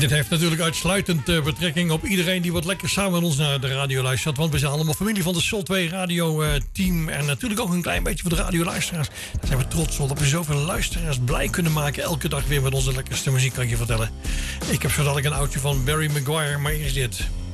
Dit heeft natuurlijk uitsluitend betrekking op iedereen die wat lekker samen met ons naar de radio luistert. Want we zijn allemaal familie van de Sol 2 radio team. En natuurlijk ook een klein beetje voor de radioluisteraars. Daar zijn we trots op dat we zoveel luisteraars blij kunnen maken. Elke dag weer met onze lekkerste muziek, kan ik je vertellen. Ik heb zo dadelijk een oudje van Barry Maguire, maar eerst dit.